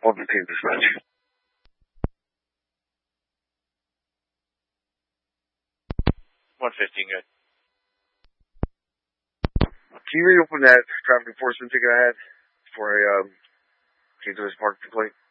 115 dispatch. Good. Can you reopen that traffic enforcement ticket I had for a dangerous park complaint?